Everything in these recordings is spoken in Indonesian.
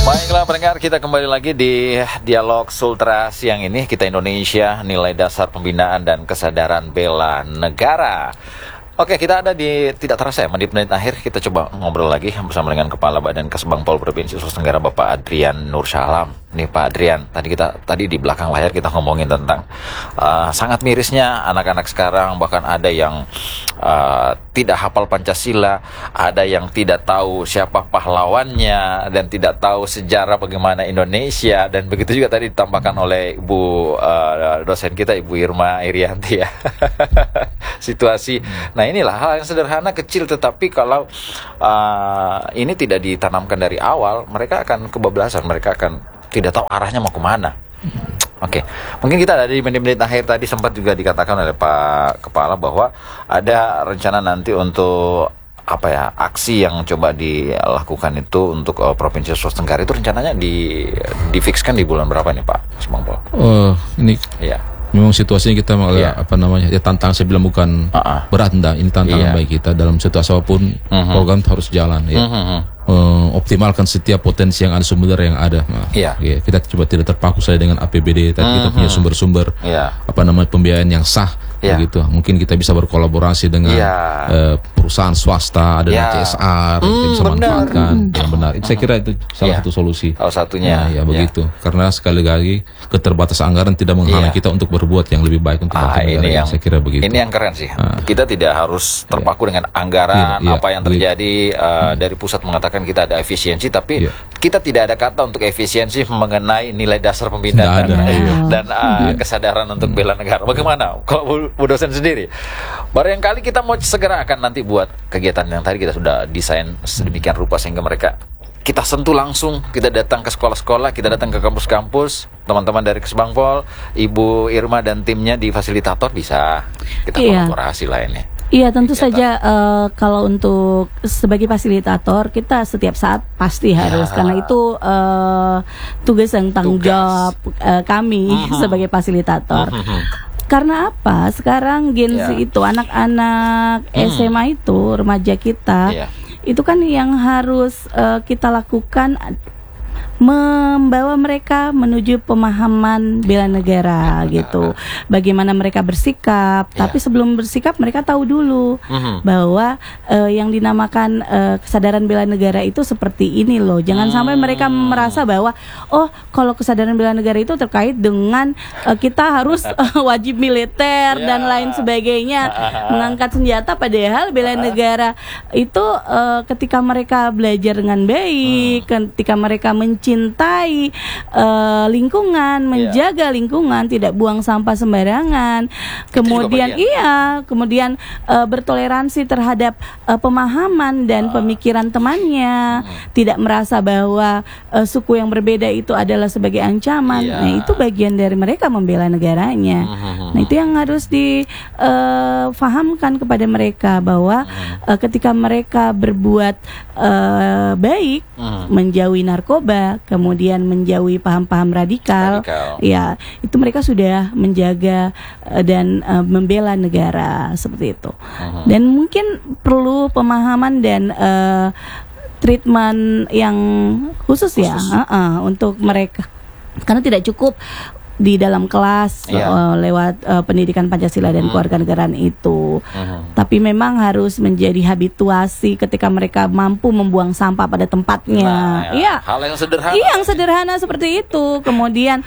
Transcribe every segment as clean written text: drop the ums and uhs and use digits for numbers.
Baiklah pendengar, kita kembali lagi di Dialog Sultra siang ini. Kita Indonesia, nilai dasar pembinaan dan kesadaran bela negara. Oke, kita ada di, tidak terasa ya, menit-menit akhir kita coba ngobrol lagi bersama dengan Kepala Badan Kesbangpol Provinsi Sulawesi Tenggara, Bapak Adrian Nur Syalam. Nih Pak Adrian, tadi di belakang layar kita ngomongin tentang sangat mirisnya anak-anak sekarang, bahkan ada yang tidak hafal Pancasila, ada yang tidak tahu siapa pahlawannya dan tidak tahu sejarah bagaimana Indonesia, dan begitu juga tadi ditambahkan oleh Ibu dosen kita, Ibu Irma Irianti ya. Situasi. Nah, inilah hal yang sederhana kecil, tetapi kalau ini tidak ditanamkan dari awal, mereka akan kebablasan, mereka akan tidak tahu arahnya mau kemana. Oke, mungkin kita ada di menit-menit akhir. Tadi sempat juga dikatakan oleh Pak Kepala bahwa ada rencana nanti untuk aksi yang coba dilakukan itu untuk Provinsi Sulawesi Tenggara. Itu rencananya difikskan di bulan berapa nih Pak Kesbangpol? Ini ya. Memang situasinya kita tantangan, saya bilang bukan berat, ini tantangan bagi kita dalam situasi apapun. Program harus jalan ya. Optimalkan setiap potensi yang ada, sumber yang ada. Kita coba tidak terpaku saja dengan APBD, tapi kita punya sumber-sumber pembiayaan yang sah. Begitu. Mungkin kita bisa berkolaborasi dengan perusahaan swasta, ada CSR, kita bisa manfaatkan yang benar. Saya kira itu salah satu solusi. Salah satunya. Begitu. Karena sekali lagi keterbatasan anggaran tidak menghalang kita untuk berbuat yang lebih baik untuk bangsa negara. Saya kira begitu. Ini yang keren sih. Kita tidak harus terpaku dengan anggaran apa yang terjadi dari pusat mengatakan kita ada efisiensi, tapi kita tidak ada kata untuk efisiensi mengenai nilai dasar pembinaan dan kesadaran untuk bela negara. Bagaimana kalau Bu dosen sendiri? Barangkali kita mau segera akan nanti buat kegiatan yang tadi kita sudah desain sedemikian rupa sehingga mereka kita sentuh langsung, kita datang ke sekolah-sekolah, kita datang ke kampus-kampus, teman-teman dari Kesbangpol, Ibu Irma dan timnya di fasilitator bisa kita kolaborasi lah ini. Iya, tentu saja kalau untuk sebagai fasilitator kita setiap saat pasti harus, karena itu tugas dan tanggung jawab kami sebagai fasilitator. Karena apa? Sekarang Gen Z itu anak-anak SMA itu, remaja kita, itu kan yang harus kita lakukan, membawa mereka menuju pemahaman bela negara gitu. Bagaimana mereka bersikap, tapi sebelum bersikap mereka tahu dulu bahwa yang dinamakan kesadaran bela negara itu seperti ini loh. Jangan sampai mereka merasa bahwa kalau kesadaran bela negara itu terkait dengan kita harus wajib militer dan lain sebagainya, mengangkat senjata, padahal bela negara itu ketika mereka belajar dengan baik, ketika mereka mencintai lingkungan, menjaga lingkungan, tidak buang sampah sembarangan, kemudian kemudian bertoleransi terhadap pemahaman dan pemikiran temannya, tidak merasa bahwa suku yang berbeda itu adalah sebagai ancaman. Nah, itu bagian dari mereka membela negaranya. Nah, itu yang harus difahamkan kepada mereka bahwa ketika mereka berbuat baik, menjauhi narkoba, kemudian menjauhi paham-paham radikal, ya itu mereka sudah menjaga dan membela negara seperti itu. Dan mungkin perlu pemahaman dan treatment yang khusus untuk mereka, karena tidak cukup di dalam kelas lewat pendidikan Pancasila dan kewarganegaraan itu, tapi memang harus menjadi habituasi ketika mereka mampu membuang sampah pada tempatnya. Hal yang sederhana. Yang sederhana seperti itu. Kemudian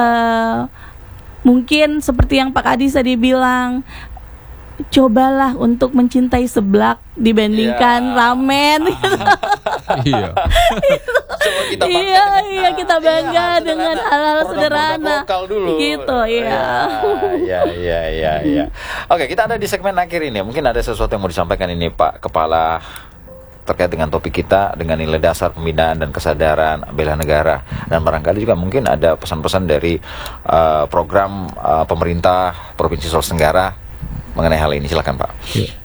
mungkin seperti yang Pak Kadis tadi bilang, cobalah untuk mencintai seblak dibandingkan ramen. Kita bangga dengan hal-hal sederhana gitu. Oke, kita ada di segmen akhir ini. Mungkin ada sesuatu yang mau disampaikan ini Pak Kepala terkait dengan topik kita, dengan nilai dasar pembinaan dan kesadaran bela negara, dan barangkali juga mungkin ada pesan-pesan dari program pemerintah Provinsi Sulawesi Tenggara mengenai hal ini. Silakan Pak.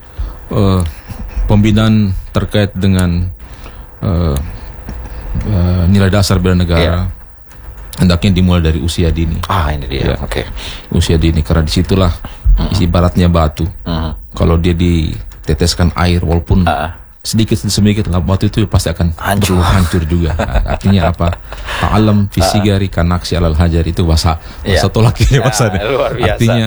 Pembinaan terkait dengan nilai dasar bela negara hendaknya dimulai dari usia dini. Ini dia. Usia dini, karena disitulah ibaratnya batu. Kalau dia diteteskan air, walaupun sedikit sedikit waktu itu pasti akan hancur juga. Artinya apa? Ta'alam fi sigari kanaksi alal hajar, itu bahasa tolaknya bahasanya. Artinya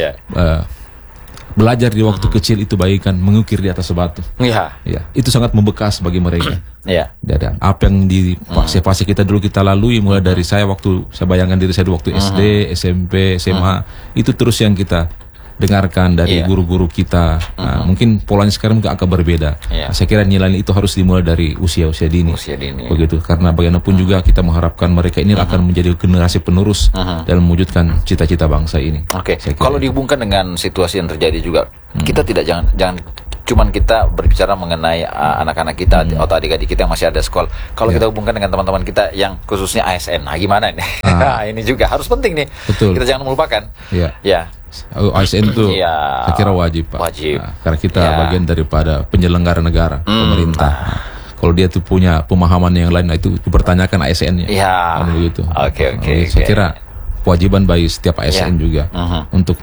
belajar di waktu kecil itu bagaikan mengukir di atas batu. Ya, itu sangat membekas bagi mereka. Dan apa yang di fase-fase kita dulu kita lalui, mulai dari saya bayangkan diri saya waktu SD, SMP, SMA, itu terus yang kita dengarkan dari guru-guru kita. Mungkin polanya sekarang agak berbeda. Saya kira nilai itu harus dimulai dari usia dini. Begitu, karena bagaimanapun juga kita mengharapkan mereka ini akan menjadi generasi penerus dalam mewujudkan cita-cita bangsa ini. Kalau dihubungkan dengan situasi yang terjadi juga, kita jangan cuman kita berbicara mengenai anak-anak kita atau adik-adik kita yang masih ada sekolah. Kalau kita hubungkan dengan teman-teman kita yang khususnya ASN, gimana ini? Ini juga harus penting nih. Betul. Kita jangan melupakan. ASN itu saya kira wajib, Pak. Karena kita bagian daripada penyelenggara negara, pemerintah. Kalau dia tuh punya pemahaman yang lain, itu dipertanyakan ASN-nya. Begitu. Saya kira kewajiban bagi setiap ASN juga untuk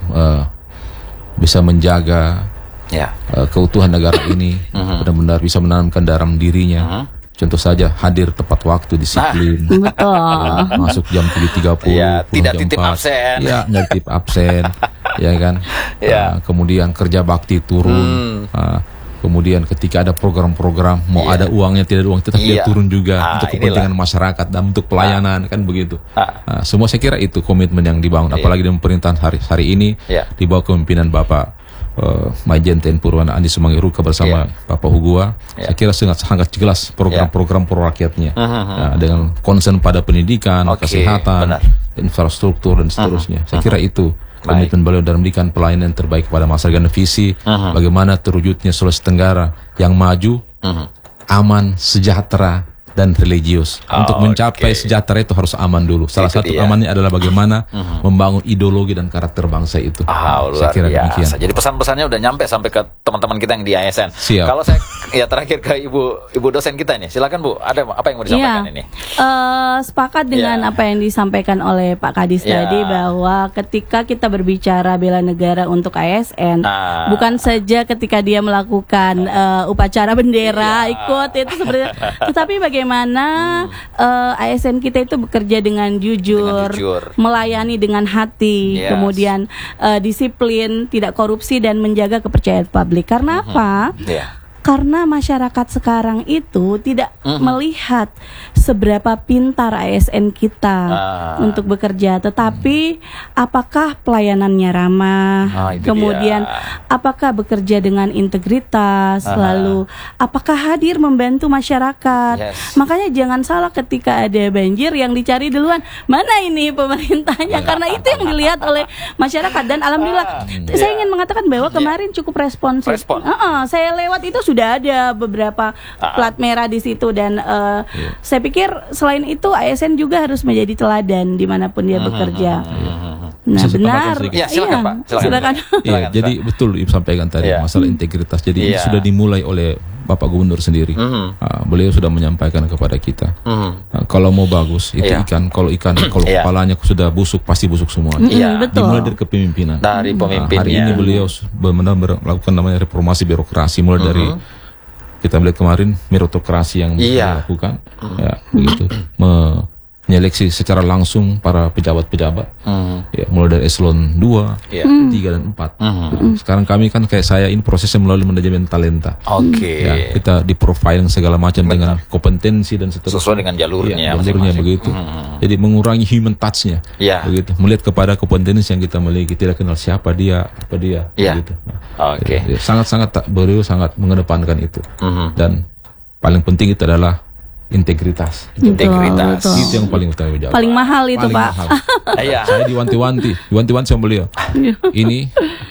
bisa menjaga keutuhan negara ini, benar-benar bisa menanamkan dalam dirinya. Contoh saja hadir tepat waktu, disiplin. Masuk jam 7.30. Tidak titip absen. Nggak titip absen. Ya kan. Kemudian kerja bakti turun. Kemudian ketika ada program-program, mau ada uangnya tidak ada uang, tetap dia turun juga untuk kepentingan masyarakat dan untuk pelayanan, kan begitu. Semua saya kira itu komitmen yang dibangun, apalagi di pemerintahan hari ini di bawah kepemimpinan Bapak Majen TNI Purwana Andi Sumangiruka bersama Bapak Hugua. Saya kira sangat jelas program-program pro rakyatnya, dengan concern pada pendidikan, kesehatan, infrastruktur dan seterusnya. Saya kira itu komitmen beliau dalam memberikan pelayanan yang terbaik kepada masyarakat, dan visi bagaimana terwujudnya Sulawesi Tenggara yang maju, aman, sejahtera, dan religius. Untuk mencapai sejahtera itu harus aman dulu. Salah satu amannya adalah bagaimana membangun ideologi dan karakter bangsa itu. Saya kira demikian. Jadi pesan-pesannya udah nyampe sampai ke teman-teman kita yang di ASN. Kalau saya terakhir ke ibu dosen kita nih, silakan Bu, ada apa yang mau disampaikan ini? Sepakat dengan apa yang disampaikan oleh Pak Kadis tadi, bahwa ketika kita berbicara bela negara untuk ASN, bukan saja ketika dia melakukan upacara bendera ikut itu sebenarnya, tetapi bagaimana ASN kita itu bekerja dengan jujur, melayani dengan hati, kemudian disiplin, tidak korupsi, dan menjaga kepercayaan publik. Karena apa? Karena masyarakat sekarang itu tidak melihat seberapa pintar ASN kita untuk bekerja, tetapi apakah pelayanannya ramah, kemudian apakah bekerja dengan integritas, lalu apakah hadir membantu masyarakat. Makanya jangan salah ketika ada banjir, yang dicari duluan mana ini pemerintahnya, karena itu yang dilihat oleh masyarakat. Dan alhamdulillah saya ingin mengatakan bahwa kemarin cukup responsif. Saya lewat itu sudah ada beberapa plat merah di situ, dan saya pikir selain itu ASN juga harus menjadi teladan dimanapun dia bekerja. Nah, benar. Silakan Pak. Silakan. Jadi betul Ibu sampaikan tadi masalah integritas. Jadi ini sudah dimulai oleh Bapak Gubernur sendiri. Beliau sudah menyampaikan kepada kita. Kalau mau bagus itu ikan. Kalau kepalanya sudah busuk, pasti busuk semua. Dimulai dari kepemimpinan. Hari ini beliau benar-benar melakukan namanya reformasi birokrasi, mulai dari kita melihat kemarin meritokrasi yang dilakukan, begitu, menyeleksi secara langsung para pejabat-pejabat, mulai dari eselon 2, 3 dan 4. Sekarang kami kan kayak saya ini prosesnya melalui manajemen talenta. Kita di profiling segala macam dengan kompetensi dan seterusnya. Sesuai dengan jalurnya. Jalurnya begitu. Jadi mengurangi human touch-nya. Begitu. Melihat kepada kompetensi yang kita miliki, tidak kenal siapa dia, apa dia. Begitu. Sangat-sangat beliau sangat mengedepankan itu. Dan paling penting itu adalah integritas. Itu yang paling utama, paling mahal itu, Pak. Saya diwanti-wanti sama beliau. Ini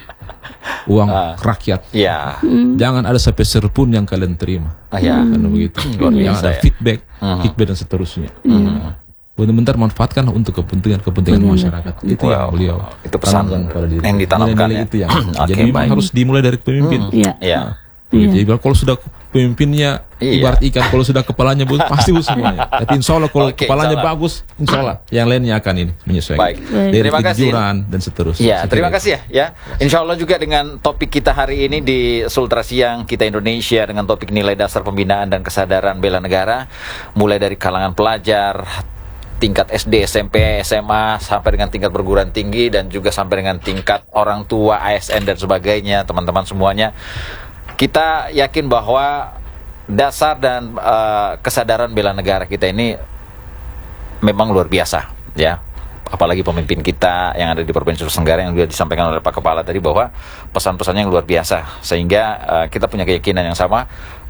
uang rakyat. Jangan ada sepeser pun yang kalian terima. Karena begitu. Yang ada feedback dan seterusnya. Benar-benar manfaatkan untuk kepentingan masyarakat. Itu yang beliau. Itu pesan pada diri. Yang ditanamkan itu yang. Jadi memang harus dimulai dari pemimpin. Jadi kalau sudah pemimpinnya ibarat ikan, kalau sudah kepalanya bagus pasti bagus semuanya. Tapi insya Allah kalau kepalanya bagus, insya Allah yang lainnya akan ini menyesuaikan. Baik. Dari Terima kasih. dan seterusnya. Ya, terima kasih ya. Insya Allah juga dengan topik kita hari ini di Sultra Siang Kita Indonesia dengan topik nilai dasar pembinaan dan kesadaran bela negara, mulai dari kalangan pelajar, tingkat SD, SMP, SMA, sampai dengan tingkat perguruan tinggi dan juga sampai dengan tingkat orang tua, ASN dan sebagainya, teman-teman semuanya. Kita yakin bahwa dasar dan kesadaran bela negara kita ini memang luar biasa, ya. Apalagi pemimpin kita yang ada di Provinsi Sulawesi Tenggara yang sudah disampaikan oleh Pak Kepala tadi bahwa pesan-pesannya yang luar biasa, sehingga kita punya keyakinan yang sama.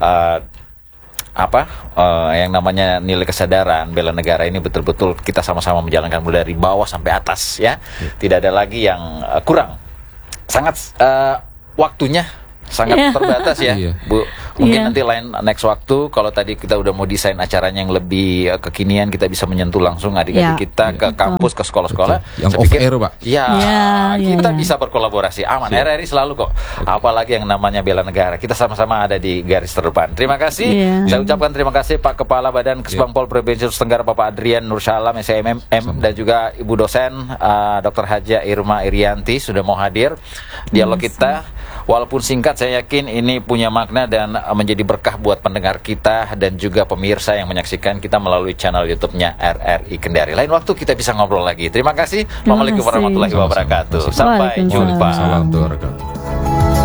Yang namanya nilai kesadaran bela negara ini betul-betul kita sama-sama menjalankan mulai dari bawah sampai atas, ya. Tidak ada lagi yang kurang. Sangat waktunya sangat terbatas ya, Bu. Mungkin nanti next waktu kalau tadi kita udah mau desain acaranya yang lebih kekinian, kita bisa menyentuh langsung adik-adik kita ke kampus, ke sekolah-sekolah. Yang off air, Pak. Kita bisa berkolaborasi. Aman. RRI selalu kok. Apalagi yang namanya bela negara. Kita sama-sama ada di garis terdepan. Terima kasih. Saya ucapkan terima kasih Pak Kepala Badan Kesbangpol Provinsi Sulawesi Tenggara Bapak Adrian Nur Syalam SMM dan juga Ibu dosen Dr. Haja Irma Irianti sudah mau hadir. Dialog kita walaupun singkat, saya yakin ini punya makna dan menjadi berkah buat pendengar kita dan juga pemirsa yang menyaksikan kita melalui channel YouTube-nya RRI Kendari. Lain waktu kita bisa ngobrol lagi. Terima kasih. Assalamualaikum warahmatullahi wabarakatuh. Sampai jumpa.